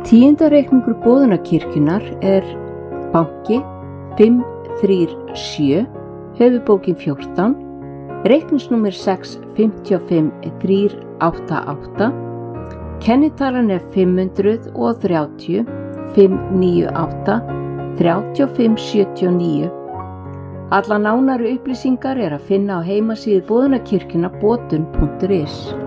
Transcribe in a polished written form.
Tíundareikningur Boðunarkirkjunnar er banki 537, höfuðbókin 14, reikningsnúmer 655388, kennitalan er 530 598 3579. Alla nánari upplýsingar er að finna á heimasíðu Boðunarkirkjunnar botun.is.